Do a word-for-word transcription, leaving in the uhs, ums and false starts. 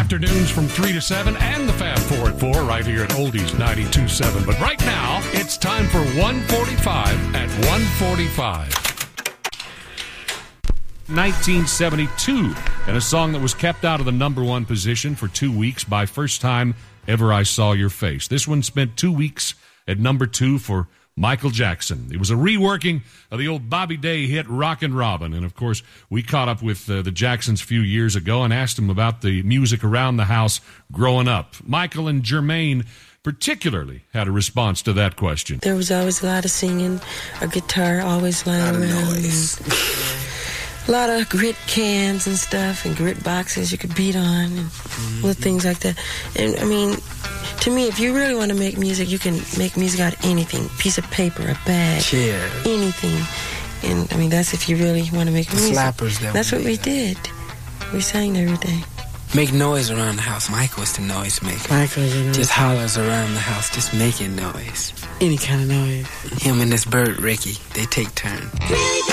afternoons from three to seven and the Fab four at four right here at Oldies ninety-two point seven. But right now, it's time for one forty-five at one forty-five. nineteen seventy-two, and a song that was kept out of the number one position for two weeks by First Time Ever I Saw Your Face. This one spent two weeks at number two for Michael Jackson. It was a reworking of the old Bobby Day hit Rockin' Robin. And, of course, we caught up with uh, the Jacksons a few years ago and asked them about the music around the house growing up. Michael and Jermaine particularly had a response to that question. There was always a lot of singing, a guitar always lying around. A lot of grit cans and stuff and grit boxes you could beat on and mm-hmm. little things like that. And, I mean, to me, if you really want to make music, you can make music out of anything. Piece of paper, a bag, chair, anything. And, I mean, that's if you really want to make the music. Slappers that That's we what we did. We sang every day. Make noise around the house. Michael was the noise maker. Michael was the noise. Just hollers around the house, just making noise. Any kind of noise. Him and this bird, Ricky, they take turns.